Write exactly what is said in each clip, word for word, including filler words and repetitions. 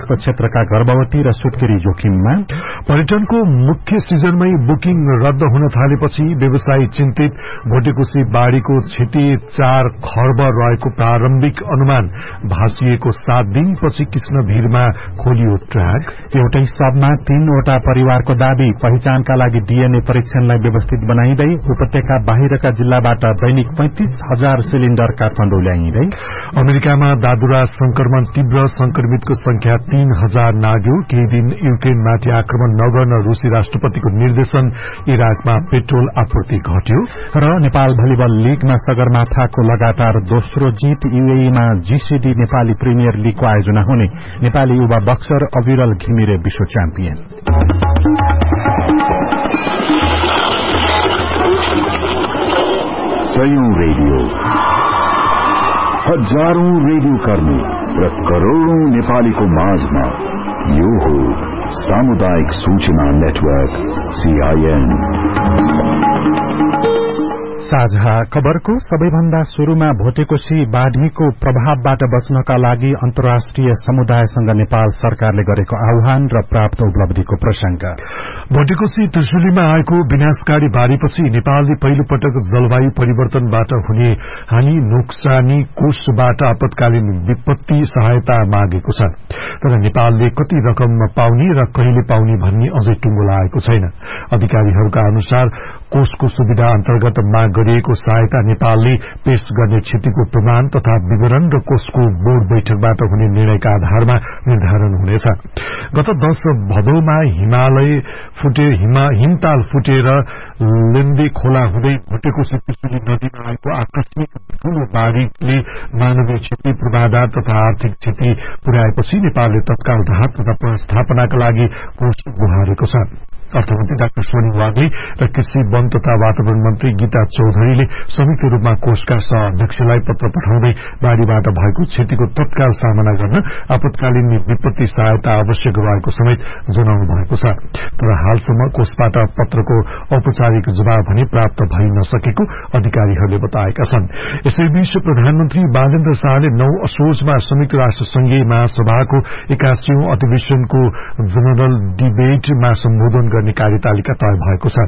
स्वास्थ्य क्षेत्रका गर्भवती र सुत्केरी जोखिममा। पर्यटनको मुख्य सिजनमै बुकिङ रद्द हुन थालेपछि व्यवसायी चिन्तित। भोटेकोशी बाढ़ीको क्षति चार खर्ब रहेको प्रारम्भिक अनुमान भाँसिएको सात दिनपछि कृष्णभिरमा खोलियो ट्र्याक। एउटै सबमा तीनवटा परिवारको दावी। पहिचानका लागि डीएनए परीक्षणलाई व्यवस्थित बनाइँदै उपत्यका बाहिरका जिल्लाबाट दैनिक पैंतीस हजार सिलिण्डर काठमाडौँ ल्याइँदै। अमेरिकामा दादुरा संक्रमण तीव्र, संक्रमितको संख्या तीन हजार नाग्यो। केही दिन युक्रेनमाथि आक्रमण नगर्न रूसी राष्ट्रपतिको निर्देशन। इराकमा पेट्रोल आपूर्ति घट्यो। र नेपाल भलिबल लीगमा सगरमाथाको लगातार दोस्रो जीत। यूएईमा जीसीडी नेपाली प्रिमियर लीगको आयोजना हुने। नेपाली युवा बक्सर अविरल घिमिरे विश्व च्याम्पियन। सयौं रेडियो, हजारौं रेडियो कर्मी र करोड़ौं नेपालीको माझमा यो हो सामुदायिक सूचना नेटवर्क सीआईएन। साझा खबरको सबैभन्दा शुरूमा भोटेकोशी बाढ़ीको प्रभावबाट बच्नका लागि अन्तर्राष्ट्रिय समुदायसँग नेपाल सरकारले गरेको आह्वान र प्राप्त उपलब्धिको प्रसंग। भोटेकोशी त्रिशुलीमा आएको विनाशकारी बाढ़ीपछि नेपालले पहिलो पटक जलवायु परिवर्तनबाट हुने हानि नोक्सानी कोषबाट आपतकालीन विपत्ति सहायता मागेको छ। तर नेपालले कति रकम पाउने र कहिले पाउने भन्ने अझै टुङ्गो लागेको छैन। अधिकारीहरूका अनुसार कोषको सुविधा अन्तर्गत माग गरिएको सहायता नेपालले पेश गर्ने क्षतिको प्रमाण तथा विवरण र कोषको बोर्ड बैठकबाट हुने निर्णयका आधारमा निर्धारण हुनेछ। गत दश भदौमा हिमालय फुटे हिमताल फुटेर लेन्दी खोला हुँदै भोटेकोशी त्रिशुली नदीमा आएको आकस्मिक ठूलो बाढ़ीले मानवीय क्षति, पूर्वाधार तथा आर्थिक क्षति पुर्याएपछि नेपालले तत्काल राहत तथा पुनर्स्थापनाका लागि कोष गुहारेको छ। अर्थमन्त्री डाक्टर सोनी वाग्ले र कृषि वन तथा वातावरण मन्त्री गीता चौधरीले संयुक्त रूपमा कोषका सह अध्यक्षलाई पत्र पठाउँदै बाढ़ीबाट भएको क्षतिको तत्काल सामना गर्न आपतकालीन विपत्ति सहायता आवश्यक रहेको समेत जनाउनु भएको छ। तर हालसम्म कोषबाट पत्रको औपचारिक जवाब भने प्राप्त भइ नसकेको अधिकारीहरूले बताएका छन्। यसैबीच प्रधानमन्त्री बालेन्द्र शाहले नौ असोजमा संयुक्त राष्ट्र संघीय महासभाको एकासीौं अधिवेशनको जनरल डिबेटमा सम्बोधन गर्ने कार्यतालिका तय भएको छ।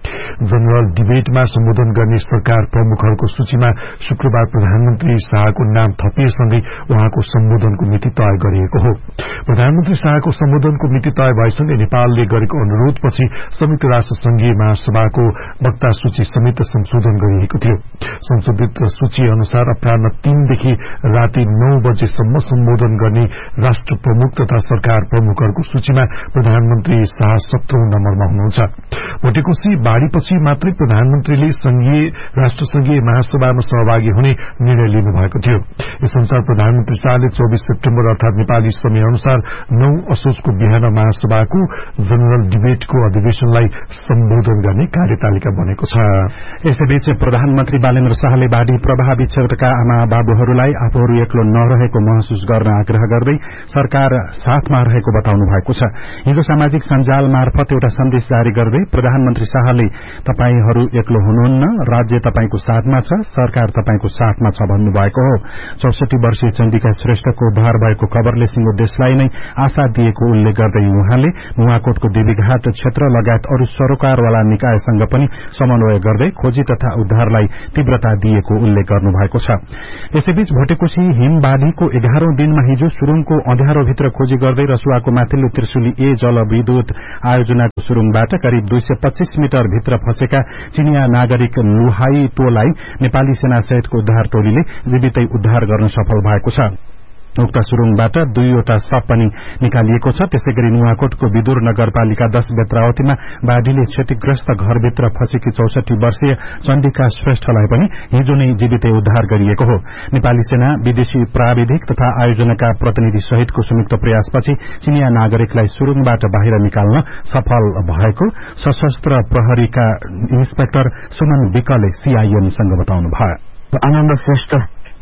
जनरल डिबेटमा सम्बोधन गर्ने सरकार प्रमुखहरूको सूचीमा शुक्रबार प्रधानमन्त्री शाहको नाम थपिएसँगै उहाँको सम्बोधनको मिति तय गरिएको हो। प्रधानमन्त्री शाहको सम्बोधनको मिति तय भएसँगै नेपालले गरेको अनुरोधपछि संयुक्त राष्ट्र संघीय महासभाको वक्ता सूची समेत संशोधन गरिएको थियो। संशोधित सूची अनुसार अपराह्न तीनदेखि राति नौ बजेसम्म सम्बोधन गर्ने राष्ट्र प्रमुख तथा सरकार प्रमुखहरूको सूचीमा प्रधानमन्त्री शाह सत्रौं नम्बरमा हुनुहुन्छ। भोटेकोशी बाढ़ीपछि मात्रै प्रधानमन्त्रीले संघीय राष्ट्र संघीय महासभामा सहभागी हुने निर्णय लिनुभएको थियो। यस अनुसार प्रधानमन्त्री शाहले चौबीस सेप्टेम्बर अर्थात नेपाली समय अनुसार नौ असोजको बिहान महासभाको जनरल डिबेटको अधिवेशनलाई सम्बोधन गर्ने कार्यतालिका बनेको छ। यसैबीच प्रधानमन्त्री बालेन्द्र शाहले बाढ़ी प्रभावित क्षेत्रका आमा बाबुहरूलाई आफूहरू एक्लो नरहेको महसुस गर्न आग्रह गर्दै सरकार साथमा रहेको बताउनु भएको छ। हिजो सामाजिक सञ्जाल मार्फत एउटा सन्देश जारी गर्दै प्रधानमन्त्री शाहले तपाईहरू एक्लो हुनुहुन्न, राज्य तपाईको साथमा छ, सरकार तपाईको साथमा छ भन्नुभएको हो। चौसठी वर्षीय चण्डिका श्रेष्ठको उद्धार भएको खबरले सिंगो देशलाई नै आशा दिएको उल्लेख गर्दै उहाँले नुवाकोटको देवीघाट क्षेत्र लगायत अरू सरोकारवाला निकायसँग पनि समन्वय गर्दै खोजी तथा उद्धारलाई तीव्रता दिएको उल्लेख गर्नुभएको छ। यसैबीच भोटेकोशी हिमबाढ़ीको एघारौं दिनमा हिजो सुरुङको अँध्यारोभित्र खोजी गर्दै रसुवाको माथिल्लो त्रिशुली ए जलविद्युत आयोजनाको सुरुङबाट करिब दुई सय पच्चीस मिटर भित्र फँसेका चिनिया नागरिक लुहाई टोलाई नेपाली सेना सहितको उद्धार टोलीले जीवितै उद्धार गर्न सफल भएको छ। उक्त सुरुङबाट दुईवटा शव पनि निकालिएको छ। त्यसैगरी नुवाकोटको विदुर नगरपालिका दश बेत्रावतीमा बाढ़ीले क्षतिग्रस्त घरभित्र फँसेकी चौसठी वर्षीय चण्डिका श्रेष्ठलाई पनि हिजो नै जीवितै उद्धार गरिएको हो। नेपाली सेना विदेशी प्राविधिक तथा आयोजनाका प्रतिनिधि सहितको संयुक्त प्रयासपछि चिनिया नागरिकलाई सुरुङबाट बाहिर निकाल्न सफल भएको सशस्त्र प्रहरीका इन्सपेक्टर सुमन विकले सीआईएनसँग बताउनुभयो। आनन्द श्रेष्ठ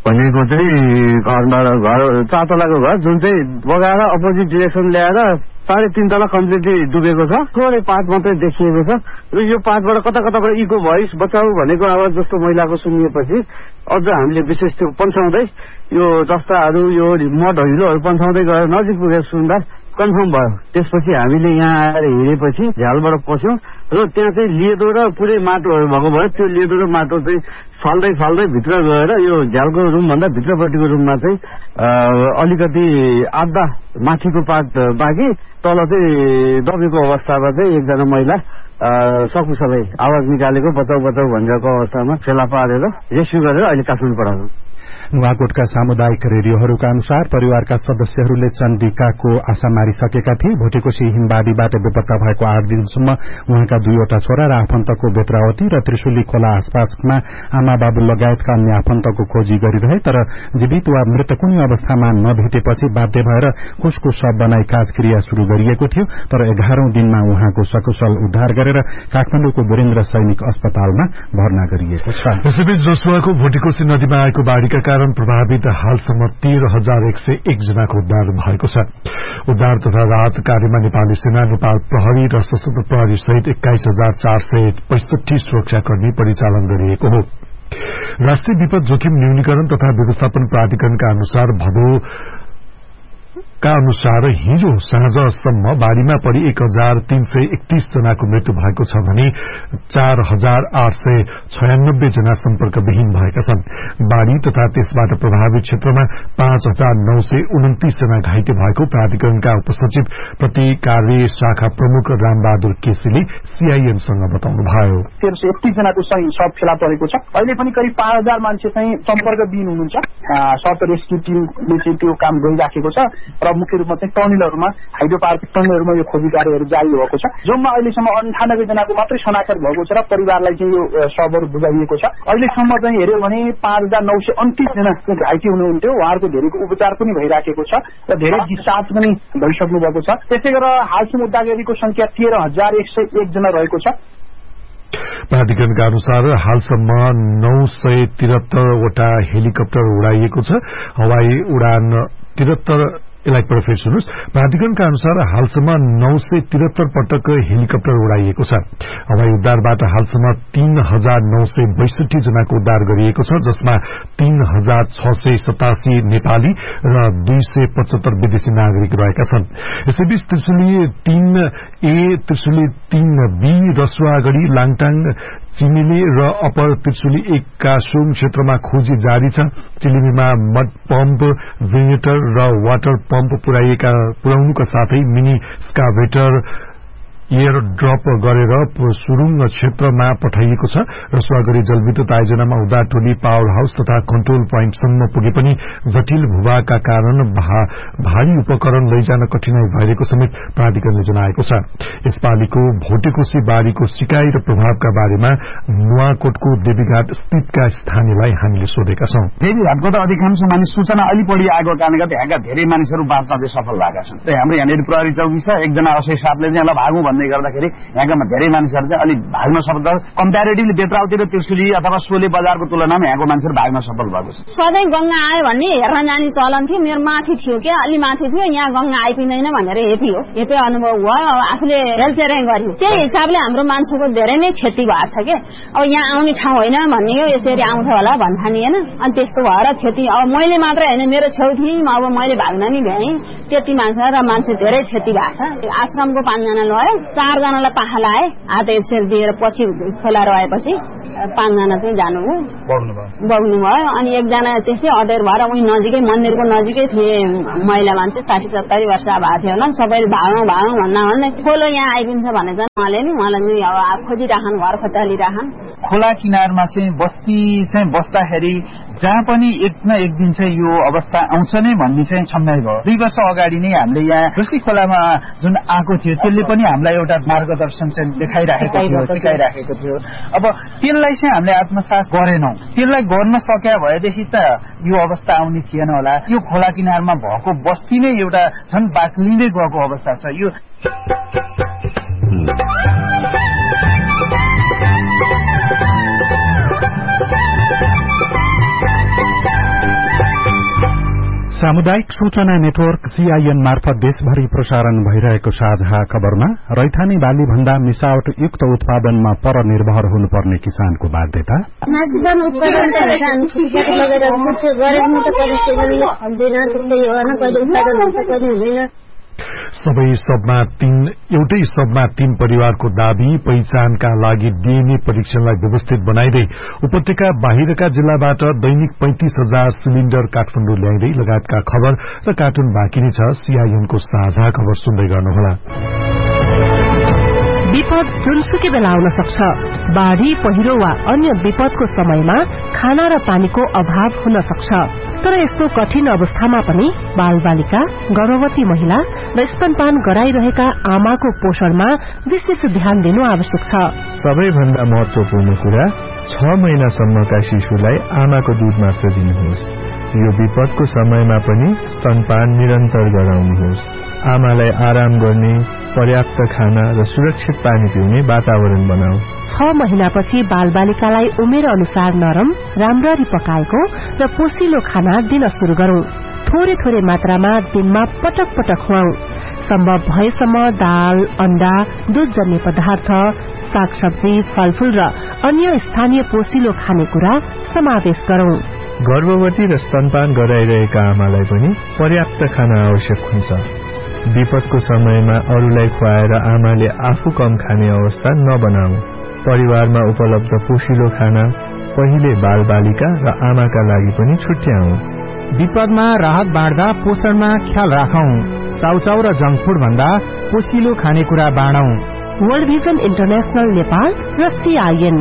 भनेको चाहिँ घरमा घर चार तलाको घर जुन चाहिँ बगाएर अपोजिट डिरेक्सन ल्याएर साढे तीन तला कम्प्लिटली डुबेको छ। थोरै पार्ट मात्रै देखिएको छ र यो पार्टबाट कता कताबाट इको भोइस बचाउ भनेको आवाज जस्तो महिलाको सुनिएपछि अझ हामीले विशेष त्यो पन्छाउँदै यो जस्ताहरू यो मड हिलोहरू पन्छाउँदै गएर नजिक पुगेर सुन्दा कन्फर्म भयो। त्यसपछि हामीले यहाँ आएर हेरेपछि झ्यालबाट पस्यौं र त्यहाँ चाहिँ लेदो र पुरै माटोहरू भएको भयो। त्यो लेदो र माटो चाहिँ फाल्दै फाल्दै भित्र गएर यो झ्यालको रुमभन्दा भित्रपट्टिको रुममा चाहिँ अलिकति आधा माथिको पार्ट बाँकी तल चाहिँ दबेको अवस्थामा चाहिँ एकजना महिला सकुशलै आवाज निकालेको बचाउ बचाउ भनिरहेको अवस्थामा फेला पारेर रेस्क्यु गरेर अहिले काठमाडौँ पठाएको। नुवाकोटका सामुदायिक रेडियोहरूका अनुसार परिवारका सदस्यहरूले चण्डिकाको आशा मारिसकेका थिए। भोटेकोशी हिमबाढीबाट बेपत्ता भएको आठ दिनसम्म उहाँका दुईवटा छोरा र आफन्तको बेत्रावती र त्रिशुली खोला आसपासमा आमा बाबु लगायतका अन्य आफन्तको खोजी गरिरहे, तर जीवित वा मृत कुनै अवस्थामा नभेटेपछि बाध्य भएर कुसको शव बनाई काजक्रिया शुरू गरिएको थियो। तर एघारौं दिनमा उहाँको सकुशल उद्धार गरेर काठमाडौँको वीरेन्द्र सैनिक अस्पतालमा भर्ना गरिएको छ। यसैबीच जसुवाको भोटेकोशी नदीमा आएको बाढ़ीका कारण प्रभावित हालसम्म तेह्र हजार एक सय एक जनाको उद्धार भएको छ। उद्धार तथा राहत कार्यमा नेपाली सेना, नेपाल प्रहरी र सशस्त्र प्रहरी सहित एक्काइस हजार चार सय पैंसठी सुरक्षाकर्मी परिचालन गरिएको हो। राष्ट्रिय विपद जोखिम न्यूनीकरण तथा व्यवस्थापन प्राधिकरणका अनुसार भदौ का अनुसार हिजो साँझसम्म बाढ़ीमा परि एक हजार तीन सय एकतीस जनाको मृत्यु भएको छ भने चार हजार आठ सय छयानब्बे जना सम्पर्कविहीन भएका छन्। बाढ़ी तथा त्यसबाट प्रभावित क्षेत्रमा पाँच हजार नौ सय उन्तिस जना घाइते भएको प्राधिकरणका उपसचिव प्रति कार्य शाखा प्रमुख रामबहादुर केसीले सीआईएनसँग बताउनुभयो। तेह्र सय एकतीस जनाको सही सब फेला परेको छ। अहिले पनि करिब पाँच हजार मान्छे चाहिँ सम्पर्कविहीन हुनुहुन्छ। सर्ट रेस्क्यु टिमले चाहिँ त्यो काम गरिराखेको छ र मुख्य रूपमा चाहिँ टनेलहरूमा हाइड्रो पावर टनेलहरूमा यो खोजी कार्यहरू जारी भएको छ। जम्मा अहिलेसम्म अन्ठानब्बे जनाको मात्रै शनाखत भएको छ र परिवारलाई चाहिँ यो शवहरू बुझाइएको छ। अहिलेसम्म चाहिँ हेर्यो भने पाँच हजार नौ सय उन्तिस जना घाइते हुनुहुन्थ्यो। उहाँहरूको धेरैको उपचार पनि भइराखेको छ र धेरै डिस्चार्ज पनि भइसक्नु भएको छ। त्यसै गरेर हालसम्म उद्धारको संख्या तेह्र हजार एक सय एक जना रहेको छ। प्राधिकरणका अनुसार हालसम्म नौ सय त्रिहत्तरवटा हेलिकप्टर उडाइएको छ। हवाई उडान त्रिहत्तर यसलाई पर फेरि सुन्नुहोस्। प्राधिकरणका अनुसार हालसम्म नौ सय त्रिहत्तर पटक हेलिकप्टर उडाइएको छ। हवाई उद्धारबाट हालसम्म तीन हजार नौ सय बैसठी जनाको उद्धार गरिएको छ, जसमा तीन हजार छ सय सतासी नेपाली र दुई सय पचहत्तर विदेशी नागरिक रहेका छन्। यसैबीच त्रिशुली तीन ए, त्रिशुली तीन बी, रसुवागढ़ी, लाङटाङ, चिमिली र अपर त्रिशुली एक का सुम क्षेत्रमा खोजी जारी छ। चिलिमीमा मड पम्प, जेनेरेटर र वाटर पम्प पुर्याइएका पुर्याउनुका साथै मिनी स्काभेटर एयर ड्रप गरेर सुरुङ क्षेत्रमा पठाइएको छ। रसुवागढ़ी जलविद्युत आयोजनामा उद्धार टोली पावर हाउस तथा कन्ट्रोल पोइन्टसम्म पुगे पनि जटिल भूभागका कारण भारी उपकरण लैजान कठिनाई भइरहेको समेत प्राधिकरणले जनाएको छ। यसपालिको भोटेकोशी बाढ़ीको सिकाई र प्रभावका बारेमा नुवाकोटको देवीघाट स्थितका स्थानीयलाई हामीले सोधेका छौं। देवीघाटको त अधिकांश मानिस सूचना अलि बढी आएको कारणले गर्दा यहाँका धेरै मानिसहरू बाँच्न चाहिँ सफल भएका छन्। हाम्रो यहाँनिर प्रहरी चौकी छ। एकजना असै साथले चाहिँ यसलाई भागौँ भन्दै गर्दाखेरि यहाँका धेरै मानिसहरू चाहिँ अलि भाग्न सफल, कम्प्यारेटिभली बेत्रावती र त्रिशुली अथवा सोले बजारको तुलनामा यहाँको मान्छेहरू भाग्न सफल भएको छ। सधैँ गंगा आयो भन्ने हेर्न जाने चलन थियो। मेरो माथि थियो क्या, अलि माथि थियो, यहाँ गंगा आइपिँदैन भनेर हेपी हो हेपे अनुभव भयो। आफूले हेलचेराइ गर्यो, त्यही हिसाबले हाम्रो मान्छेको धेरै नै क्षति भएको छ क्या। अब यहाँ आउने ठाउँ होइन भन्ने हो, यसरी आउँछ होला भन्ठानी होइन। अनि त्यस्तो भएर क्षति अब मैले मात्रै होइन, मेरो छेउछाउमा अब मैले भाग्न नि भ्याएँ। त्यति मान्छे र मान्छे धेरै क्षति भएको छ। आश्रमको पाँचजना लयो, चारजनालाई पाखा लाए, हात यसरी दिएर पछि खोला रहेपछि पाँचजना चाहिँ जानुभयो, बग्नु भयो। अनि एकजना त्यस्तै अडेर भएर उही नजिकै मन्दिरको नजिकै थिए महिला मान्छे, साठी सत्तरी वर्ष भएको थियो होला। सबैले भागौँ भागौँ भन्दा भन्दै खोलो यहाँ आइदिन्छ भने चाहिँ उहाँले नि उहाँलाई अब खोजिराखन्, घर खोटालिराखन्। खोला किनारमा चाहिँ बस्ती चाहिँ बस्दाखेरि जहाँ पनि एक न एक दिन चाहिँ यो अवस्था आउँछ नै भन्ने चाहिँ क्षमता भयो। दुई वर्ष अगाडि नै हामीले यहाँ ढुस्की खोलामा जुन आएको थियो त्यसले पनि हामीलाई एउटा मार्गदर्शन चाहिँ देखाइराखेको थियो, सिकाइराखेको थियो। अब त्यसलाई चाहिँ हामीले आत्मसात गरेनौं। त्यसलाई गर्न सक्या भएदेखि त यो अवस्था आउने थिएन होला। यो खोला किनारमा भएको बस्ती नै एउटा झन् बाक्लिँदै गएको अवस्था छ। यो सामुदायिक सूचना नेटवर्क सीआईएन मार्फत देशभरि प्रसारण भइरहेको साझा खबरमा रैथाने बाली भन्दा मिसावट युक्त उत्पादनमा परनिर्भर हुनुपर्ने किसानको बाध्यता, सबै सबमा तीन एउटै सबमा तीन परिवारको दाबी, पहिचानका लागि डीएनए परीक्षणलाई व्यवस्थित बनाइदै उपत्यका बाहिरका जिल्लाबाट दैनिक पैंतिस हजार सिलिण्डर काठमाडौँ ल्याइँदै लगायतका खबर र कार्टुन बाँकी नै छ। सीआईएनको साझा खबर सुन्दै गर्नुहोला। विपद जुनसुकै बेला आउन सक्छ। बाढ़ी, पहिरो वा अन्य विपदको समयमा खाना र पानीको अभाव हुन सक्छ। तर यस्तो कठिन अवस्थामा पनि बालबालिका, गर्भवती महिला र स्तनपान गराइरहेका आमाको पोषणमा विशेष ध्यान दिनु आवश्यक छ। सबैभन्दा महत्वपूर्ण कुरा, छ महिनासम्मका शिशुलाई आमाको दूध मात्र दिनुहोस्। यो विपदको समयमा पनि स्तनपान निरन्तर गराउनुहोस्। आमालाई आराम गर्ने, पर्याप्त खाना र सुरक्षित पानी पिउने वातावरण बनाऊ। छ महिनापछि बालबालिकालाई उमेर अनुसार नरम, राम्ररी पकाएको र पोसिलो खाना दिन शुरू गरौं। थोरै थोरै मात्रामा दिनमा पटक पटक खुवाऊ। सम्भव भएसम्म दाल, अण्डा, दूधजन्य पदार्थ, सागसब्जी, फलफूल र अन्य स्थानीय पोसिलो खानेकुरा समावेश गरौं। गर्भवती र स्तनपान गराइरहेका आमालाई पनि पर्याप्त खाना आवश्यक हुन्छ। विपदको समयमा अरूलाई खुवाएर आमाले आफू कम खाने अवस्था नबनाऊ। परिवारमा उपलब्ध पोषिलो खाना पहिले बालबालिका र आमाका लागि पनि छुट्याऊ। विपदमा राहत बाँड्दा पोषणमा ख्याल राखौं। चाउचाउ र जंक फूड भन्दा पोषिलो खानेकुरा बाँडौं। वर्ल्ड भिजन इन्टरनेशनल नेपाल र सीआईएन।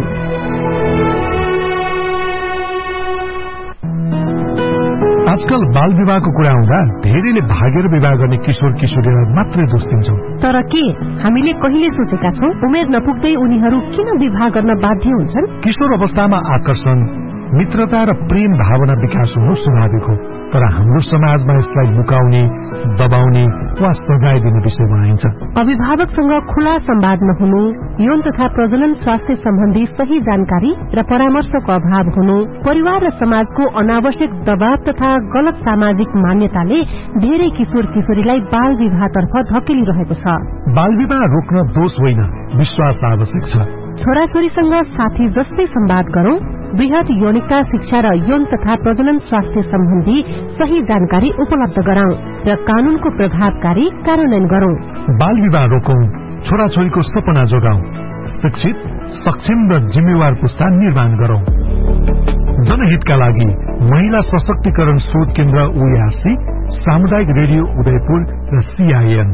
आजकल बाल विवाहको कुरा आउँदा धेरैले भागेर विवाह गर्ने किशोर किशोरीलाई मात्रै दोष दिन्छौं। तर के हामीले कहिले सोचेका छौं उमेर नपुग्दै उनीहरू किन विवाह गर्न बाध्य हुन्छन्? किशोर अवस्थामा आकर्षण, मित्रता र प्रेम भावना विकास हुनु स्वाभाविक हो। तर हाम्रो समाजमा यसलाई लुकाउने, दबाउने वा सजाय दिने विषयमा आइन्छ। अभिभावकसँग खुला संवाद नहुनु, यौन तथा प्रजनन स्वास्थ्य सम्बन्धी सही जानकारी र परामर्शको अभाव हुनु, परिवार र समाजको अनावश्यक दबाव तथा गलत सामाजिक मान्यताले धेरै किशोर किशोरीलाई बाल विवाहतर्फ धकेलिरहेको छ। बाल विवाह रोक्न दोष होइन, विश्वास आवश्यक छ। छोराछोरीसँग साथी जस्तै संवाद गरौं। वृहत यौनिकता शिक्षा र यौन तथा प्रजनन स्वास्थ्य सम्बन्धी सही जानकारी उपलब्ध गराउँ र कानूनको प्रभावकारी कार्यान्वयन गरौं। बाल विवाह रोकौं, छोराछोरीको सपना जोगाउँ, शिक्षित, सक्षम र जिम्मेवार पुस्ता निर्माण गरौं। जनहितका लागि महिला सशक्तिकरण शोध केन्द्र ओएआरसी, सामुदायिक रेडियो उदयपुर र सीआईएन।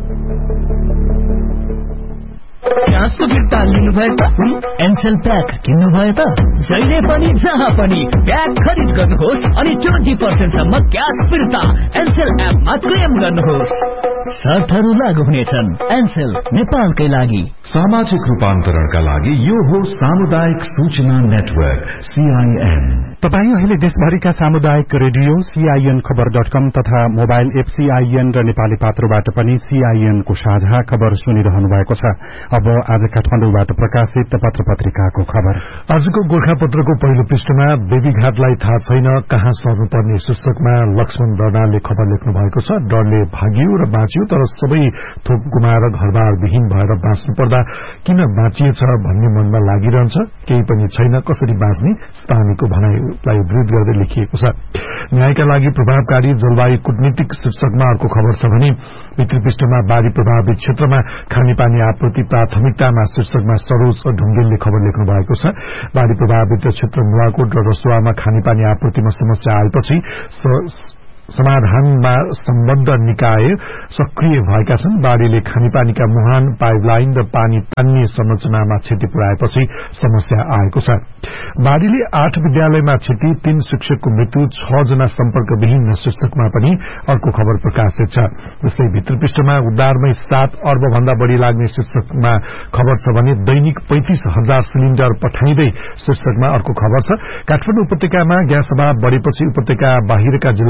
ग्यासको फिर्ता लिनुभयो त? एनसेल प्याक किन्नुभयो त? जहिले पनि जहाँ पनि प्याक खरिद गर्नुहोस् अनि ट्वेन्टी पर्सेन्ट सम्म ग्यास फिर्ता एनसेल एपमा क्लेम गर्नुहोस्। शर्तहरू लागू हुनेछन्। एनसेल, नेपालकै लागि। सामाजिक रूपान्तरणका लागि यो हो सामुदायिक सूचना नेटवर्क सीआईएन। तपाई अहिले देशभरिका सामुदायिक रेडियो सीआईएन खबर डट कम तथा मोबाइल एप सीआईएन र नेपाली पात्रोबाट पनि सीआईएनको साझा खबर सुनिरहनु भएको छ। अब आज काठमाडौँबाट प्रकाशित पत्र पत्रिकाको खबर। आजको गोर्खापत्रको पहिलो पृष्ठमा बेबीघाटलाई थाहा छैन कहाँ सर्नुपर्ने शीर्षकमा लक्ष्मण दर्नालले खबर लेख्नु भएको छ। डरले भागियो र बाँचियो, तर सबै थोक गुमाएर घरबार विहीन भएर बाँच्नु पर्दा किन बाँचिएछ भन्ने मनमा लागिरहन्छ। केही पनि छैन, कसरी बाँच्ने, स्थानीयको भनाईलाई विरोध गर्दै लेखिएको छ। न्यायका लागि प्रभावकारी जलवायु कूटनीतिक शीर्षकमा अर्को खबर छ भने भित्री पृष्ठमा बाढ़ी प्रभावित क्षेत्रमा खानेपानी आपूर्ति प्राथमिकतामा शीर्षकमा सरोज ढुङ्गेलले खबर लेख्नु भएको छ। बाढ़ी प्रभावित क्षेत्र नुवाकोट र रसुवामा खानेपानी आपूर्तिमा समस्या आएपछि समाधानमा सम्बद्ध निकाय सक्रिय भएका छन्। बाढ़ीले खानेपानीका मुहान, पाइपलाइन र पानी तान्ने संरचनामा क्षति पुर्याएपछि समस्या आएको छ। बाढ़ीले आठ विद्यालयमा क्षति, तीन शिक्षकको मृत्यु, छ जना सम्पर्कविहीन शीर्षकमा पनि अर्को खबर प्रकाशित छ। जस्तै भित्र पृष्ठमा उद्धारमै सात अर्ब भन्दा बढ़ी लाग्ने शीर्षकमा खबर छ भने दैनिक पैंतिस हजार सिलिण्डर पठाइँदै शीर्षकमा अर्को खबर छ। काठमाडौँ उपत्यकामा ग्यास अभाव बढ़ेपछि उपत्यका बाहिरका जिल्लाबाट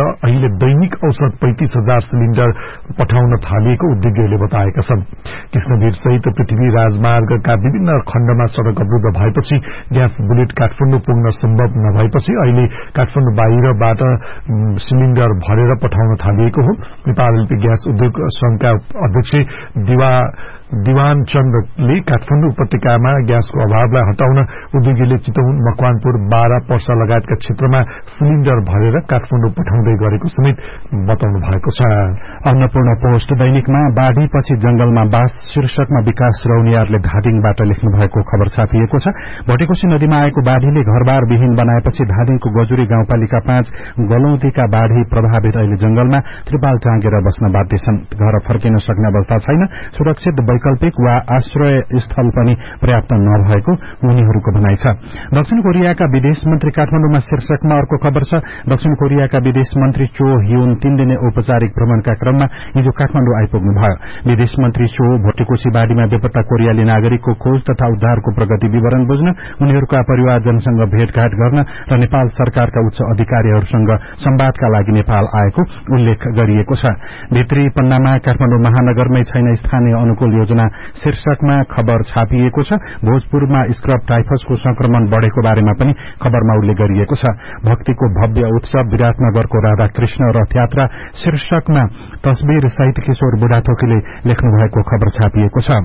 अहिले दैनिक औसत पैंतीस हजार सिलिण्डर पठाउन थालिएको उद्योगीहरूले बताएका छन्। कृष्णवीर सहित पृथ्वी राजमार्गका विभिन्न खण्डमा सड़क अवरुद्ध भएपछि ग्यास बुलेट काठमाडौँ पुग्न सम्भव नभएपछि अहिले काठमाडौँ बाहिरबाट सिलिण्डर भरेर पठाउन थालिएको हो। नेपाल एलपी ग्यास उद्योग संघका अध्यक्ष दिवा दिवान चन्द्रले काठमाडौँ उपत्यकामा ग्यासको अभावलाई हटाउन उद्योगीले चितवन, मकवानपुर, बारा, पर्सा लगायतका क्षेत्रमा सिलिण्डर भरेर काठमाडौँ पठाउँदै गरेको समेत बताउनु भएको छ। अन्नपूर्ण पोस्ट दैनिकमा बाढ़ीपछि जंगलमा बास शीर्षकमा विकास रौनियारले धादिङबाट लेख्नु भएको खबर छापिएको छ। भटेकोशी नदीमा आएको बाढ़ीले घरबार विहीन बनाएपछि धादिङको गजुरी गाउँपालिका पाँच गलौतीका बाढ़ी प्रभावित अहिले जंगलमा त्रिपाल टाँगेर बस्न बाध्य छन्। घर फर्किन सक्ने अवस्था छैन। सुरक्षित वैकल्पिक वा आश्रय स्थल पनि पर्याप्त नभएको उनीहरूको भनाइ छ। दक्षिण कोरियाका विदेश मन्त्री काठमाडौँमा शीर्षकमा अर्को खबर छ। दक्षिण कोरियाका विदेश मन्त्री चो ह्युन तीन दिने औपचारिक भ्रमणका क्रममा हिजो काठमाडौँ आइपुग्नुभयो। विदेश मन्त्री चो भटेकोशी बाढ़ीमा बेपत्ता कोरियाली नागरिकको खोज तथा उद्धारको प्रगति विवरण बुझ्न, उनीहरूका परिवारजनसँग भेटघाट गर्न र नेपाल सरकारका उच्च अधिकारीहरूसँग संवादका लागि नेपाल आएको उल्लेख गरिएको छ। भित्री पन्नामा काठमाडौँ महानगरमै छैन स्थानीय अनुकूल योजना शीर्षकमा खबर छापिएको छ। भोजपुरमा स्क्रब टाइफसको संक्रमण बढ़ेको बारेमा पनि खबरमा उल्लेख गरिएको छ। भक्तिको भव्य उत्सव विराटनगरको राधाकृष्ण रथयात्रा शीर्षकमा तस्बिर सहित किशोर बुढाथोकीले लेख्नु भएको खबर छापिएको छ।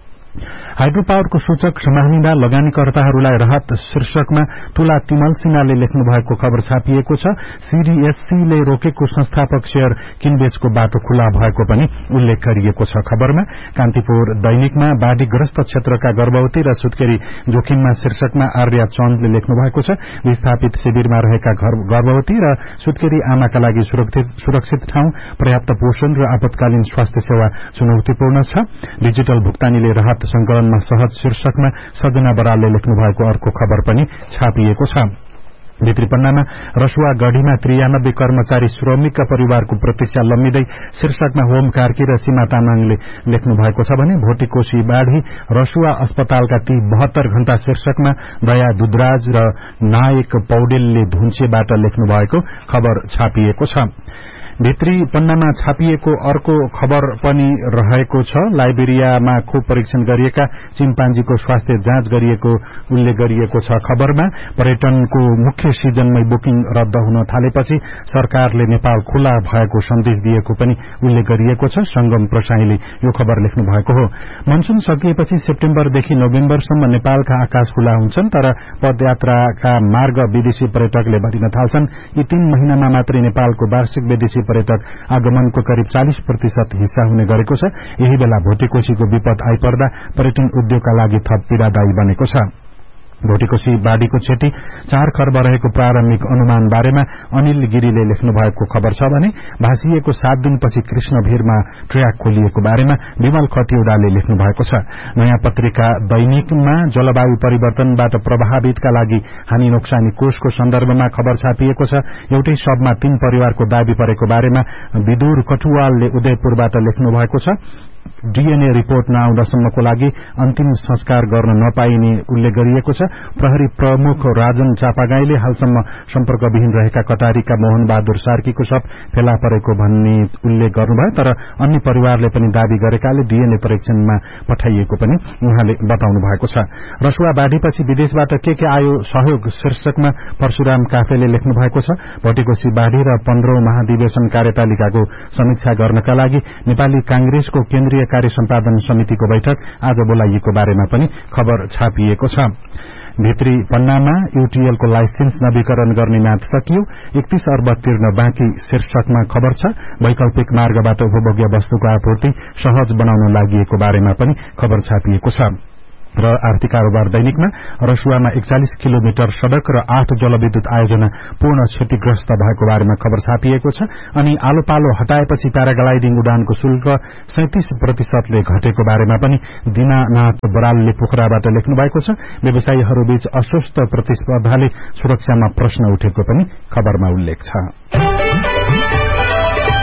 हाइड्रो पावरको सूचक समानिँदा लगानीकर्ताहरूलाई राहत शीर्षकमा तुला तिमल सिन्हाले लेख्नु भएको खबर छापिएको छ। सीडीएससीले रोकेको संस्थापक शेयर किनबेचको बाटो खुला भएको पनि उल्लेख गरिएको छ। खबरमा कान्तिपुर दैनिकमा बाढ़ीग्रस्त क्षेत्रका गर्भवती र सुत्केरी जोखिममा शीर्षकमा आर्या चन्दले लेख्नु भएको छ। विस्थापित शिविरमा रहेका गर्भवती र सुत्केरी आमाका लागि सुरक्षित ठाउँ, पर्याप्त पोषण र आपतकालीन स्वास्थ्य सेवा चुनौतीपूर्ण छ। डिजिटल भुक्तानीले राहत संकलनमा सहज शीर्षकमा सजना बरालले लेख्नु भएको अर्को खबर पनि छापिएको छ। भित्री पन्नामा रसुवा गढ़ीमा त्रियानब्बे कर्मचारी श्रमिकका परिवारको प्रतीक्षा लम्बिँदै शीर्षकमा होम कार्की र सीमा तामाङले लेख्नु भएको छ भने भोटेकोशी बाढ़ी रसुवा अस्पतालका ती बहत्तर घण्टा शीर्षकमा दया दुधराज र नायक पौडेलले धुन्चेबाट लेख्नु भएको खबर छापिएको छ। भित्री पन्नामा छापिएको अर्को खबर पनि रहेको छ। लाइबेरियामा खोप परीक्षण गरिएका चिम्पान्जीको स्वास्थ्य जाँच गरिएको उल्लेख गरिएको छ। खबरमा पर्यटनको मुख्य सिजनमै बुकिङ रद्द हुन थालेपछि सरकारले नेपाल खुला भएको सन्देश दिएको पनि उल्लेख गरिएको छ। संगम प्रसाईले यो खबर लेख्नु भएको हो। मनसून सकिएपछि सेप्टेम्बरदेखि नोभेम्बरसम्म नेपालका आकाश खुला हुन्छन्, तर पदयात्राका मार्ग विदेशी पर्यटकले भरिन थाल्छन्। यी तीन महिनामा मात्रै नेपालको वार्षिक विदेशी पर्यटक आगमनको करिब चालीस प्रतिशत हिस्सा हुने गरेको छ। यही बेला भोटेकोशीको विपद आइपर्दा पर्यटन उद्योगका लागि थप पीड़ादायी बनेको छ। भोटेकोशी बाढ़ीको क्षति चार खर्ब रहेको प्रारम्भिक अनुमान बारेमा अनिल गिरीले लेख्नु भएको खबर छ भने भाषिएको सात दिनपछि कृष्णभीरमा ट्र्याक खोलिएको बारेमा विमल खतिवड़ाले लेख्नु भएको छ। नयाँ पत्रिका दैनिकमा जलवायु परिवर्तनबाट प्रभावितका लागि हानि नोक्सानी कोषको सन्दर्भमा खबर छापिएको छ। एउटै शवमा तीन परिवारको दावी परेको बारेमा विदुर कटुवालले उदयपुरबाट लेख्नु भएको छ। डीएनए रिपोर्ट नआउँदासम्मको लागि अन्तिम संस्कार गर्न नपाइने उल्लेख गरिएको छ। प्रहरी प्रमुख राजन चापागाईले हालसम्म सम्पर्कविहीन रहेका कटारीका मोहन बहादुर सार्कीको शव फेला परेको भन्ने उल्लेख गर्नुभयो, तर अन्य परिवारले पनि दावी गरेकाले डीएनए परीक्षणमा पठाइएको पनि उहाँले बताउनु भएको छ। रसुवा बाढ़ीपछि विदेशबाट के के आयो सहयोग शीर्षकमा परशुराम काफेले लेख्नु भएको छ। भटेकोशी बाढ़ी र पन्ध्रौं महाधिवेशन कार्यतालिकाको समीक्षा गर्नका लागि नेपाली कांग्रेसको केन्द्रीय कार्य सम्पादन समितिको बैठक आज बोलाइएको बारेमा पनि खबर छापिएको छ। भित्री पन्नामा यूटीएलको लाइसेन्स नवीकरण गर्ने म्याद सकियो, एकतीस अर्ब तिर्न बाँकी शीर्षकमा खबर छ। वैकल्पिक मार्गबाट उपभोग्य वस्तुको आपूर्ति सहज बनाउन लागि बारेमा पनि खबर छापिएको छ। र आर्थिक कारोबार दैनिकमा रसुवामा एकचालिस किलोमिटर सड़क र आठ जलविद्युत आयोजना पूर्ण क्षतिग्रस्त भएको बारेमा खबर छापिएको छ। अनि आलो पालो हटाएपछि प्याराग्लाइडिङ उडानको शुल्क सैंतीस प्रतिशतले घटेको बारेमा पनि दीनानाथ बरालले पोखराबाट लेख्नु भएको छ। व्यवसायीहरूबीच अस्वस्थ प्रतिस्पर्धाले सुरक्षामा प्रश्न उठेको पनि खबरमा उल्लेख छ।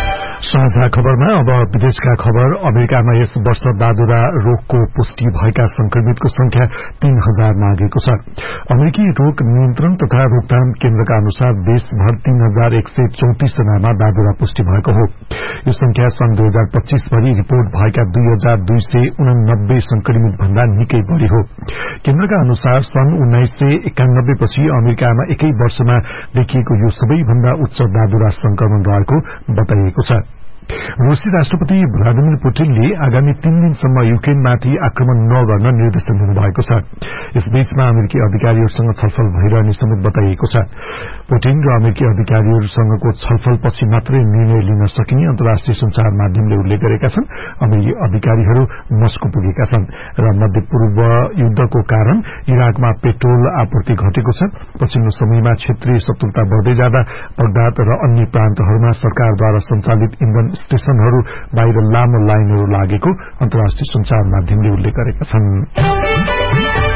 साझा खबरमा अब विदेशका खबर। अमेरिकामा यस वर्ष दादुरा रोगको पुष्टि भएका संक्रमितको संख्या तीन हजार नागेको छ। अमेरिकी रोग नियन्त्रण तथा रोकथाम केन्द्रका अनुसार देशभर तीन हजार एक सय चौतिस जनामा दादुरा पुष्टि भएको हो। यो संख्या सन् दुई हजार पच्चीस भरि रिपोर्ट भएका दुई हजार दुई सय उनानब्बे संक्रमित भन्दा निकै बढ़ी हो। केन्द्रका अनुसार सन् उन्नाइस सय एकानब्बे पछि अमेरिकामा एकै वर्षमा देखिएको यो सबैभन्दा उच्च दादुरा संक्रमण रहेको बताइएको छ। रूसी राष्ट्रपति भ्लादिमिर पुटिनले आगामी तीन दिनसम्म युक्रेनमाथि आक्रमण नगर्न निर्देशन दिनुभएको छ। यसबीचमा अमेरिकी अधिकारीहरूसँग छलफल भइरहने समेत बताइएको छ। पुटिन र अमेरिकी अधिकारीहरूसँगको छलफलपछि मात्रै निर्णय लिन सकिने अन्तर्राष्ट्रिय संचार माध्यमले उल्लेख गरेका छन्। अमेरिकी अधिकारीहरू मस्को पुगेका छन् र मध्यपूर्व युद्धको कारण इराकमा पेट्रोल आपूर्ति घटेको छ। पछिल्लो समयमा क्षेत्रीय शत्रुता बढ़दै जाँदा बगदाद र अन्य प्रान्तहरूमा सरकारद्वारा सञ्चालित इन्धन स्टेशनहरू बाहिर लामो लाइनहरू लागेको अन्तर्राष्ट्रिय संचार माध्यमले उल्लेख गरेका छन्।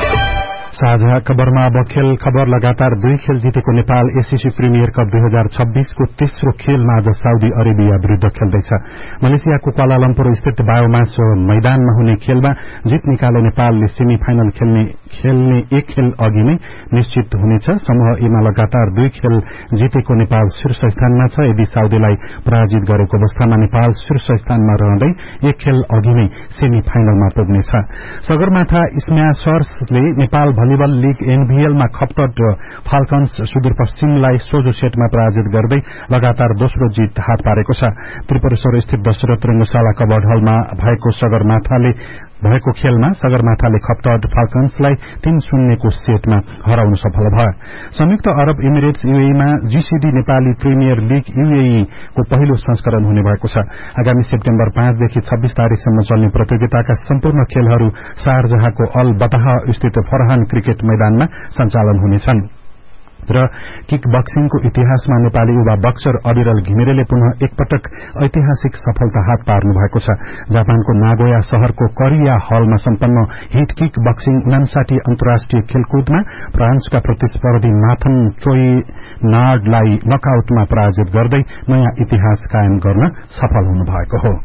साझा खबरमा अब खेल खबर। लगातार दुई खेल जितेको नेपाल एसीसी प्रिमियर कप दुई हजार छब्बीसको तेस्रो खेलमा आज साउदी अरेबिया विरूद्ध खेल्दैछ। मलेसियाको क्वालालम्पुर स्थित बायोमास मैदानमा हुने खेलमा जित निकाले नेपालले सेमी फाइनल खेल्ने खेल्ने एक खेल अघि नै निश्चित हुनेछ। समूह एमा लगातार दुई खेल जितेको नेपाल शीर्ष स्थानमा छ। यदि साउदीलाई पराजित गरेको अवस्थामा नेपाल शीर्ष स्थानमा रहँदै एक खेल अघि नै सेमी फाइनलमा पुग्नेछ। Sagarmatha स्म्याशर्सले Nepal volleyball league एनभीएलमा खप्टड falcons सुदूरपश्चिमलाई सोझो सेटमा पराजित गर्दै लगातार दोस्रो जित हात पारेको छ। त्रिपुरेश्वर स्थित दशरथ रंगशाला कबर्ड हलमा भएको सगरमाथाले भएको खेलमा सगरमाथाले खप्टड फाल्कन्सलाई तीन शून्यको सेटमा हराउन सफल भयो। संयुक्त अरब emirates यूएईमा GCD Nepali premier league UAE को पहिलो संस्करण हुने भएको छ। आगामी सेप्टेम्बर पाँचदेखि छब्बीस तारिकसम्म चल्ने प्रतियोगिताका सम्पूर्ण खेलहरू शारजाहको अल बताह स्थित फरहान क्रिकेट मैदानमा सञ्चालन हुनेछन्। र किक बक्सिङको इतिहासमा नेपाली युवा बक्सर अविरल घिमिरेले पुनः एकपटक ऐतिहासिक सफलता हात पार्नु भएको छ। जापानको नागोया शहरको करिया हलमा सम्पन्न हिट किक बक्सिङ उनासाठी अन्तर्राष्ट्रिय खेलकुदमा फ्रान्सका प्रतिस्पर्धी नाथन चोइनार्डलाई नकआउटमा पराजित गर्दै नयाँ इतिहास कायम गर्न सफल हुनु भएको हो।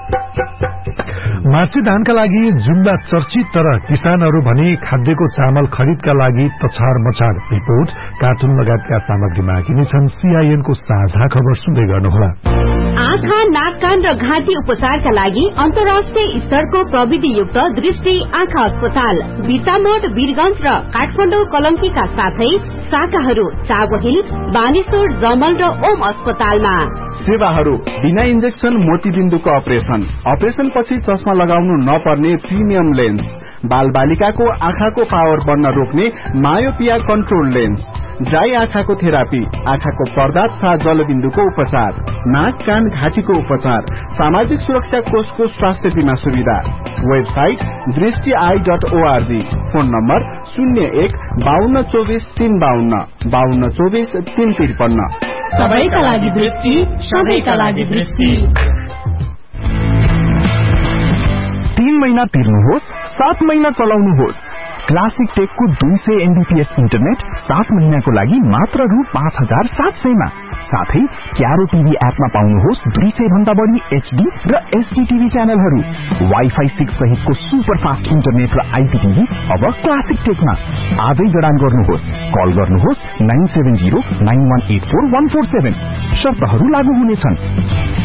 मार्सी धानका लागि जुम्ला चर्चित तर किसानहरू भने खाद्यको चामल खरिदका लागि तछार मछार। रिपोर्ट कार्टुन लगायतका सामग्री मागिने छन्। सीआईएनको साझा खबर सुन्दै गर्नुहोला। आँखा, नाक, कान र घाँटी उपचारका लागि अन्तर्राष्ट्रिय स्तरको प्रविधियुक्त दृष्टि आँखा अस्पताल बिर्तामोड, वीरगंज र काठमाडौँ कलंकीका साथै शाखाहरू चाबहिल, बानेश्वर, जमल र ओम अस्पतालमा। सेवाहरू बिना इन्जेक्सन मोतीबिन्दुको अपरेशन, अपरेशन पछि चस्मा लगाउनु नपर्ने प्रिमियम लेन्स, बाल बालिकाको आँखाको पावर बढ्न रोक्ने मायोपिया कन्ट्रोल लेन्स, ड्राई आँखाको थेरापी, आँखाको पर्दा तथा जलबिन्दुको उपचार, नाक कान घाँटीको उपचार, सामाजिक सुरक्षा कोषको स्वास्थ्य बीमा सुविधा। वेबसाइट दृष्टि I dot ORG. Phone number शून्य एक बाहन्न चौबिस तीन बाहन्न बाहन्न चौबिस तीन त्रिपन्न। सबैका लागि दृष्टि, सबैका लागि दृष्टि। तीन महिना तिर्नुहोस्, सात महिना चलाउनुहोस्। क्लासिक टेकको दुई सय एमबीपीएस इन्टरनेट सात महिनाको लागि मात्र रु पाँच हजार सात सयमा। साथै क्यारो टिभी एपमा पाउनुहोस् दुई सय भन्दा बढी एचडी र एसडी टिभी च्यानलहरू। वाइफाई सिक्स सहितको सुपर फास्ट इन्टरनेट र आइपीटिभी अब क्लासिक टेकमा। आजै जडान गर्नुहोस्। कल गर्नुहोस् nine seven zero nine one eight four one four seven. शर्तहरू लागू हुनेछन्।